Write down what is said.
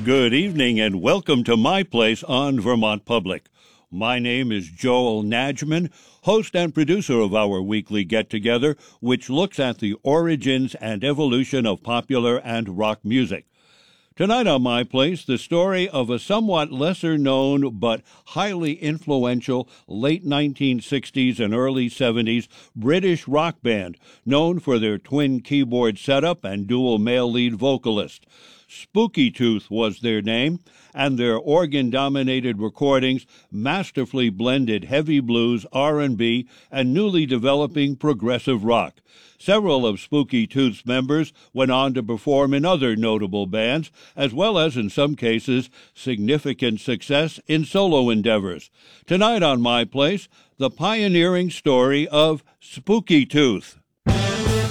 Good evening and welcome to My Place on Vermont Public. My name is Joel Najman, host and producer of our weekly get-together, which looks at the origins and evolution of popular and rock music. Tonight on My Place, the story of a somewhat lesser-known but highly influential late 1960s and early 70s British rock band, known for their twin keyboard setup and dual male lead vocalist. Spooky Tooth was their name, and their organ-dominated recordings masterfully blended heavy blues, R&B, and newly developing progressive rock. Several of Spooky Tooth's members went on to perform in other notable bands, as well as, in some cases, significant success in solo endeavors. Tonight on My Place, the pioneering story of Spooky Tooth.